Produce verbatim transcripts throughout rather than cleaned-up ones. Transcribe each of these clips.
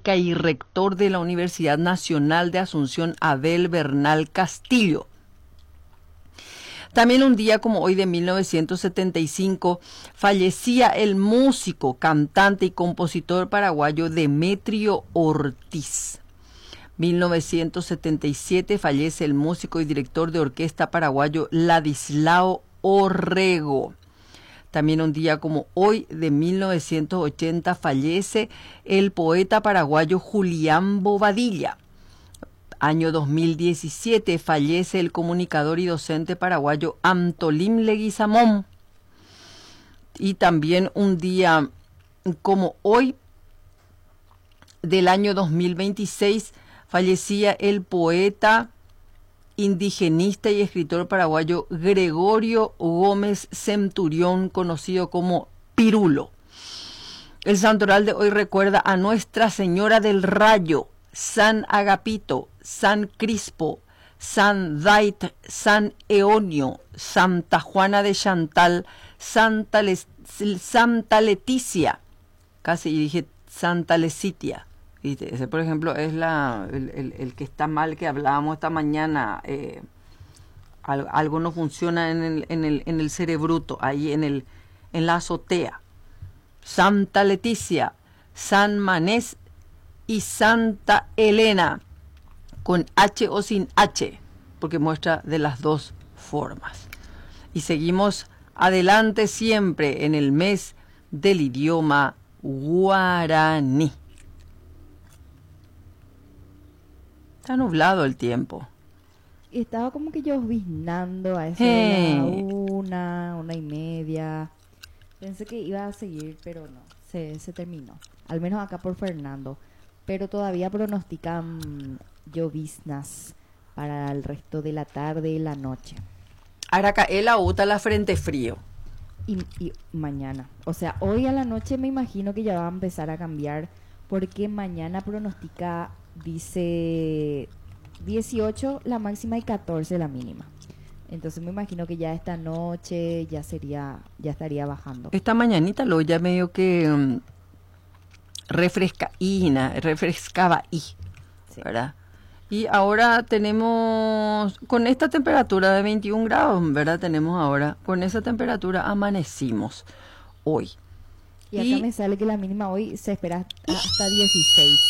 Académica y rector de la Universidad Nacional de Asunción, Abel Bernal Castillo. También un día como hoy de mil novecientos setenta y cinco fallecía el músico, cantante y compositor paraguayo Demetrio Ortiz. mil novecientos setenta y siete fallece el músico y director de orquesta paraguayo Ladislao Orrego. También un día como hoy de mil novecientos ochenta fallece el poeta paraguayo Julián Bobadilla. Año dos mil diecisiete fallece el comunicador y docente paraguayo Antolín Leguizamón. Y también un día como hoy del año dos mil veintiséis fallecía el poeta, indigenista y escritor paraguayo Gregorio Gómez Centurión, conocido como Pirulo. El santoral de hoy recuerda a Nuestra Señora del Rayo, San Agapito, San Crispo, San Dait, San Eonio, Santa Juana de Chantal, Santa, Le Santa Leticia, casi dije Santa Lecitia. ¿Viste? Ese, por ejemplo, es la, el, el, el que está mal, que hablábamos esta mañana. Eh, algo, algo no funciona en el, en el, en el cerebruto, ahí en, el, en la azotea. Santa Leticia, San Manés y Santa Elena, con H o sin H, porque muestra de las dos formas. Y seguimos adelante siempre en el mes del idioma guaraní. Está nublado el tiempo. Estaba como que lloviznando a eso Hey. de la una, una y media. Pensé que iba a seguir, pero no, se, se terminó. Al menos acá por Fernando. Pero todavía pronostican lloviznas para el resto de la tarde y la noche. Aracaela uta la frente frío. Y, y mañana. O sea, hoy a la noche me imagino que ya va a empezar a cambiar. Porque mañana pronostica, dice dieciocho la máxima y catorce la mínima. Entonces me imagino que ya esta noche ya sería, ya estaría bajando. Esta mañanita lo ya medio que um, refresca y refrescaba y, sí. ¿Verdad? Y ahora tenemos, con esta temperatura de veintiún grados, ¿verdad? Tenemos ahora, con esa temperatura amanecimos hoy. Y acá y me sale que la mínima hoy se espera hasta dieciséis.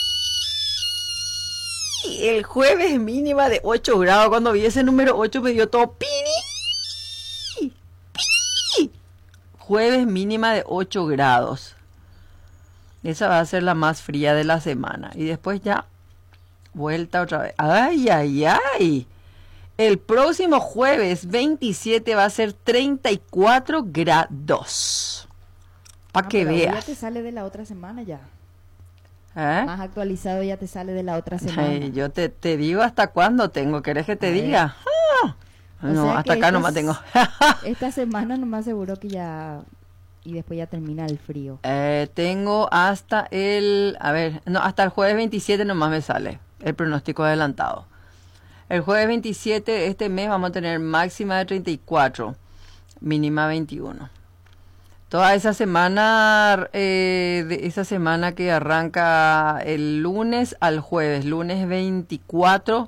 Y el jueves mínima de ocho grados. Cuando vi ese número ocho me dio todo pini. Pini. Jueves mínima de ocho grados. Esa va a ser la más fría de la semana. Y después ya, vuelta otra vez. ¡Ay, ay, ay! El próximo jueves veintisiete va a ser treinta y cuatro grados. Para ah, que veas. Ya te sale de la otra semana ya. ¿Eh? Más actualizado ya te sale de la otra semana. Ay, yo te, te digo hasta cuándo tengo. ¿Querés que te a diga? Ah, no, hasta acá estas, nomás tengo. Esta semana nomás seguro que ya... Y después ya termina el frío. Eh, tengo hasta el... A ver, no, hasta el jueves veintisiete nomás me sale el pronóstico adelantado. El jueves veintisiete de este mes vamos a tener máxima de treinta y cuatro, mínima veintiuno. Toda esa semana, eh, de esa semana que arranca el lunes al jueves, lunes veinticuatro,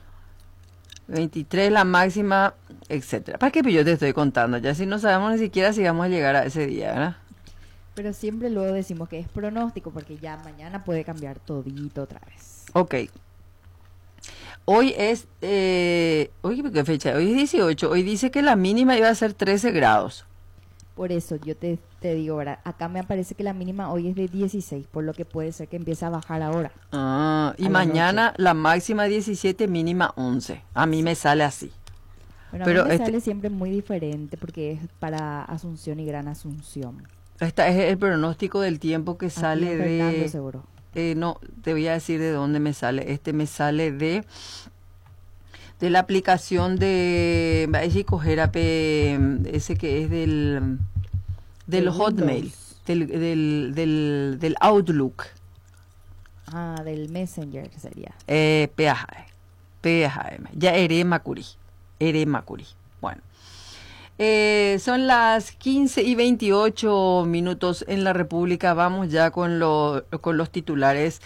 veintitrés la máxima, etcétera. ¿Para qué yo te estoy contando? Ya si no sabemos ni siquiera si vamos a llegar a ese día, ¿verdad? Pero siempre luego decimos que es pronóstico porque ya mañana puede cambiar todito otra vez. Ok. Hoy es, eh, hoy qué fecha, hoy es dieciocho, hoy dice que la mínima iba a ser trece grados. Por eso yo te, te digo, ¿verdad? Acá me aparece que la mínima hoy es de dieciséis, por lo que puede ser que empiece a bajar ahora. Ah, y mañana la máxima diecisiete, mínima once. A mí me sale así. Bueno, pero a mí me este, sale siempre muy diferente porque es para Asunción y Gran Asunción. Este es el pronóstico del tiempo que Aquí sale en Fernando, de... seguro. Eh, no, te voy a decir de dónde me sale. Este me sale de... de la aplicación de ese que es del del de Hotmail, del, del, del, del Outlook. Ah, del Messenger sería. Eh, P H A, P H A M. Ya Ere Macuri. Ere Macuri. Bueno. Eh, son las quince y veintiocho minutos en la República. Vamos ya con, lo, con los titulares